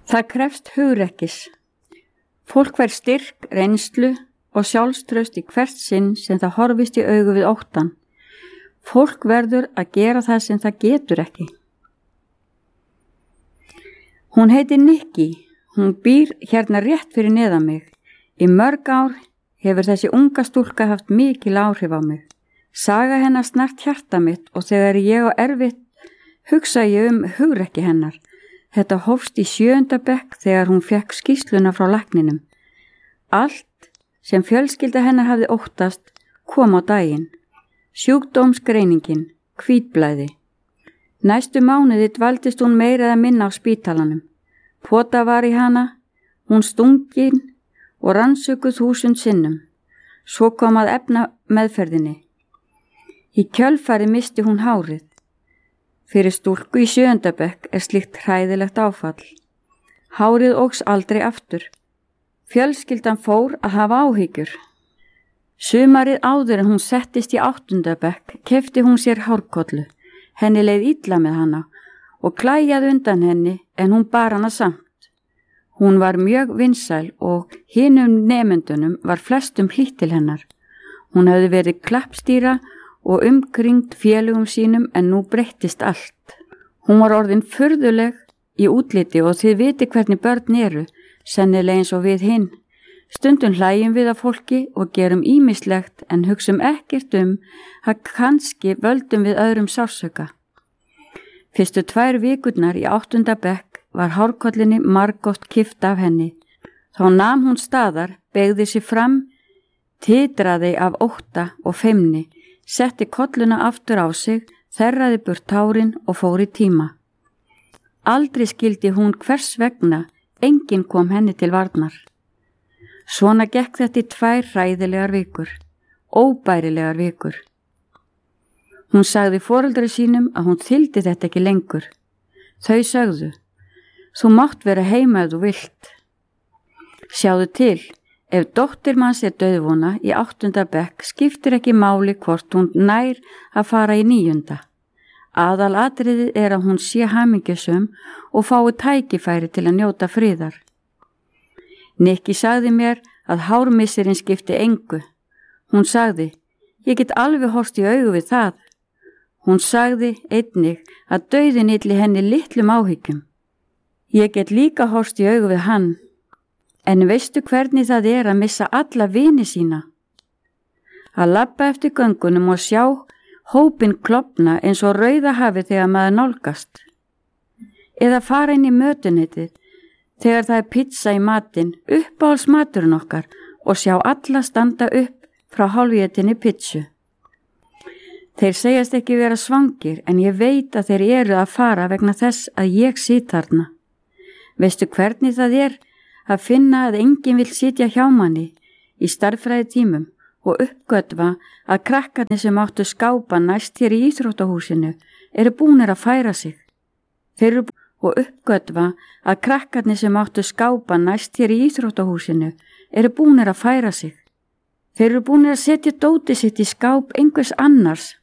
Það krefst hugrekkis. Fólk fær styrk, reynslu og sjálfstraust í hvert sinn sem það horfist í augu við óttan. Fólk verður að gera það sem það getur ekki. Hún heitir Nikki. Hún býr hérna rétt fyrir neðan mig. Í mörg ár hefur þessi unga stúlka haft mikil áhrif á mig. Saga hennar snart hjarta mitt og þegar ég á erfitt hugsa ég hugrekki hennar. Þetta hófst í 7. bekk þegar hún fekk skýrsluna frá lækninum. Allt sem fjölskylda hennar hafði óttast kom á daginn. Sjúkdómsgreiningin, hvítblæði. Næstu mánuði dvaldist hún meira eða minna á spítalanum. Pota var í hana, hún stungin og rannsökuð 1000 sinnum. Svo kom að efna meðferðinni. Í kjölfari misti hún hárið. Fyrir stúlku í 7. bekk slíkt hræðilegt áfall. Hárið óx aldrei aftur. Fjölskyldan fór að hafa áhyggjur. Sumarið áður en hún settist í 8. bekk keypti hún sér hárkollu. Henni leið illa með hana og klæjaði undan henni en hún bar hana samt. Hún var mjög vinsæl og hinum nemendunum var flestum hlýtt til hennar. Hún hafði verið klappstýra og umkringd félögum sínum en nú breyttist allt. Hún var orðin furðuleg í útliti og þið viti hvernig börn eru, sennilega eins og við hinn. Stundum hlæjum við af fólki og gerum ýmislegt en hugsum ekkert að kannski völdum við öðrum sársauka. Fyrstu 2 vikurnar í 8. bekk var hárkollinni margoft kippt af henni. Þá nam hún staðar, beygði sig fram, titraði af ótta og feimni, setti kolluna aftur á sig, þerraði burt tárin og fór í tíma. Aldrei skildi hún hvers vegna, enginn kom henni til varnar. Svona gekk þetta í 2 hræðilegar vikur, óbærilegar vikur. Hún sagði foreldri sínum að hún þyldi þetta ekki lengur. Þau sögðu, þú mátt vera heima ef þú vilt. Sjáðu til, ef dóttir manns dauðvona í 8. bekk skiptir ekki máli hvort hún nær að fara í 9. Aðalatriðið að hún sé hamingjusöm og fái tækifæri til að njóta friðar. Nikki sagði mér að hármissirinn skipti engu. Hún sagði, ég get alveg horfst í augu við það. Hún sagði einnig að dauðinn ylli henni litlum áhyggjum. Ég get líka horfst í augu við hann. En veistu hvernig það að missa alla vini sína? Að labba eftir göngunum og sjá hópinn klofna eins og rauða hafi þegar maður nálgast. Eða fara inn í mötuneytið þegar það pizza í matinn, uppáhaldsmaturinn okkar og sjá alla standa upp frá hálfétinni pizzu. Þeir segjast ekki vera svangir en ég veit að þeir eru að fara vegna þess að ég sit þarna. Veistu hvernig það að finna að enginn vill sitja hjá manni í starffræði tímum og uppgötva að krakkarnir sem áttu skápa næst hér í íþróttahúsinu eru búnir að færa sig. Og uppgötva að krakkarnir sem áttu skápa næst hér í íþróttahúsinu eru búnir að færa sig. Þeir eru búnir að setja dótið sitt í skáp einhvers annars